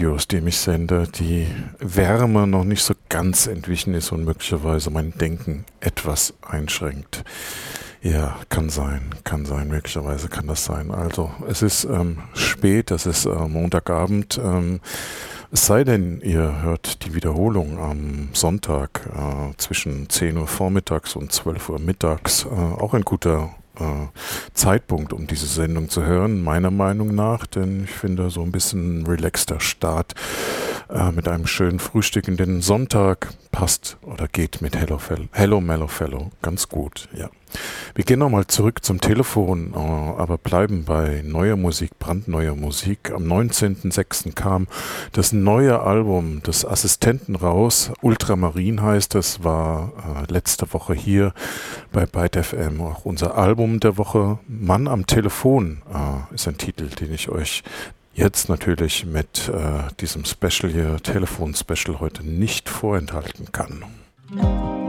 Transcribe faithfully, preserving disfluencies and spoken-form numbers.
Radios, die ich sende, die Wärme noch nicht so ganz entwichen ist und möglicherweise mein Denken etwas einschränkt. Ja, kann sein, kann sein, möglicherweise kann das sein. Also, es ist ähm, spät, es ist äh, Montagabend. Ähm, es sei denn, ihr hört die Wiederholung am Sonntag äh, zwischen zehn Uhr vormittags und zwölf Uhr mittags. Äh, auch ein guter äh, Zeitpunkt, um diese Sendung zu hören, meiner Meinung nach, denn ich finde, so ein bisschen relaxter Start äh, mit einem schönen Frühstück in den Sonntag passt oder geht mit Hello, Fel- Hello Mellow Fellow ganz gut, ja. Wir gehen nochmal zurück zum Telefon, äh, aber bleiben bei neuer Musik, brandneuer Musik. Am neunzehnten sechsten kam das neue Album des Assistenten raus. Ultramarin heißt es, war äh, letzte Woche hier bei Byte F M. Auch unser Album der Woche, Mann am Telefon, äh, ist ein Titel, den ich euch jetzt natürlich mit äh, diesem Special hier, Telefon-Special heute nicht vorenthalten kann.